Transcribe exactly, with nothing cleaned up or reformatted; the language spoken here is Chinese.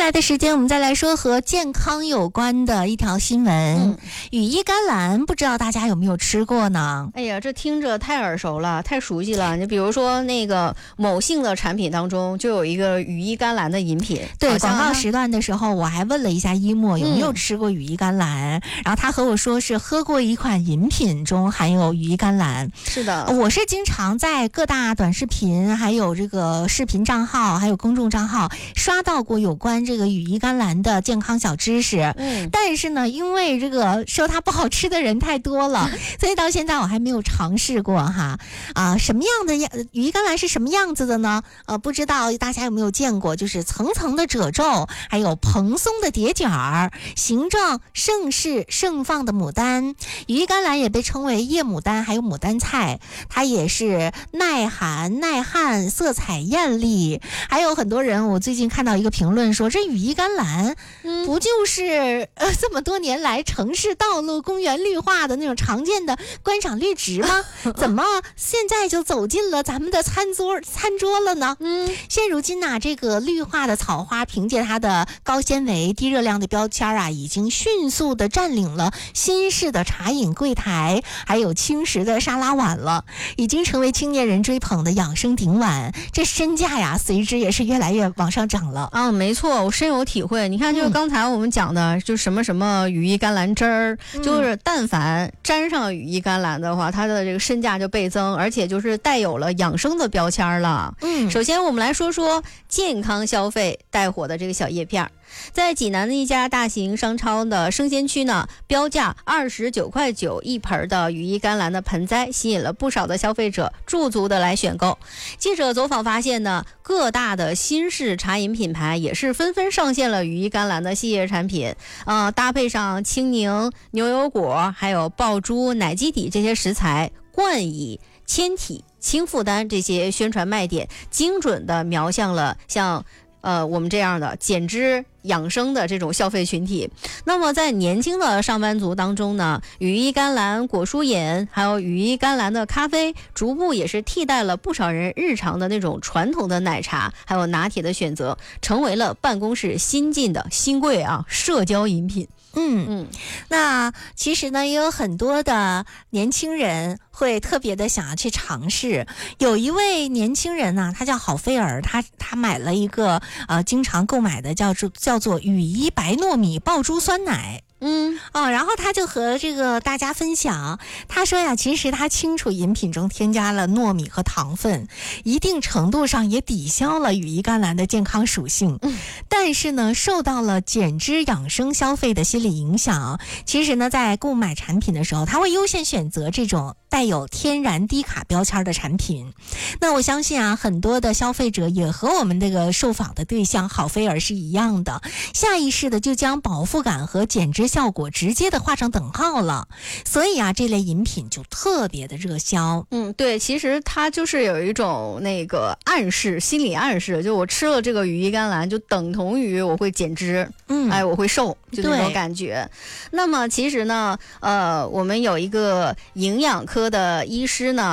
来的时间我们再来说和健康有关的一条新闻。嗯、羽衣甘蓝不知道大家有没有吃过呢？ 哎呀，这听着太耳熟了，太熟悉了。你比如说那个某性的产品当中就有一个羽衣甘蓝的饮品。 对，广告时段的时候我还问了一下一莫有没有吃过羽衣甘蓝、嗯、然后他和我说是喝过一款饮品中含有羽衣甘蓝。 是的， 我是经常在各大短视频还有这个视频账号还有公众账号刷到过有关这个羽衣甘蓝的健康小知识。嗯，但是呢因为这个说它不好吃的人太多了，所以到现在我还没有尝试过哈。啊，什么样的羽衣甘蓝是什么样子的呢？呃，不知道大家有没有见过，就是层层的褶皱，还有蓬松的叠角儿，形状盛世盛放的牡丹。羽衣甘蓝也被称为叶牡丹还有牡丹菜，它也是耐寒耐旱，色彩艳丽。还有很多人，我最近看到一个评论说，这羽衣甘蓝不就是呃这么多年来城市道路公园绿化的那种常见的观赏绿植吗？怎么现在就走进了咱们的餐桌餐桌了呢？嗯，现如今呢、啊，这个绿化的草花凭借它的高纤维、低热量的标签啊，已经迅速的占领了新式的茶饮柜台，还有轻食的沙拉碗了，已经成为青年人追捧的养生顶碗。这身价呀，随之也是越来越往上涨了啊！没错，我深有体会。你看，就是刚才我们讲的，嗯、就什么什么羽衣甘蓝汁儿、嗯，就是但凡沾上羽衣甘蓝的话，它的这个身价就倍增，而且就是带有了养生的标签了。嗯，首先我们来说说健康消费带火的这个小叶片。在济南的一家大型商超的生鲜区呢，标价二十九块九一盆的羽衣甘蓝的盆栽，吸引了不少的消费者驻足的来选购。记者走访发现呢，各大的新式茶饮品牌也是纷纷上线了羽衣甘蓝的系列产品，呃，搭配上青柠、牛油果，还有爆珠、奶基底这些食材，冠以纤体、轻负担这些宣传卖点，精准的瞄向了像呃，我们这样的减脂养生的这种消费群体。那么在年轻的上班族当中呢，羽衣甘蓝果蔬饮还有羽衣甘蓝的咖啡逐步也是替代了不少人日常的那种传统的奶茶还有拿铁的选择，成为了办公室新进的新贵啊社交饮品。 嗯嗯，那其实呢也有很多的年轻人会特别的想要去尝试。有一位年轻人呢、啊，他叫郝菲儿，他他买了一个呃经常购买的叫做叫做羽衣白糯米爆珠酸奶。嗯哦，然后他就和这个大家分享，他说呀，其实他清楚饮品中添加了糯米和糖分，一定程度上也抵消了羽衣甘蓝的健康属性。嗯，但是呢，受到了减脂养生消费的心理影响，其实呢，在购买产品的时候，他会优先选择这种带有天然低卡标签的产品。那我相信啊，很多的消费者也和我们这个受访的对象郝菲儿是一样的，下意识的就将饱腹感和减脂效果直接的画上等号了，所以啊，这类饮品就特别的热销。 嗯，对，其实它就是有一种那个暗示，心理暗示，就我吃了这个羽衣甘蓝，就等同于我会减脂，嗯，哎，我会瘦，就那种感觉。那么其实呢，呃，我们有一个营养科的医师呢。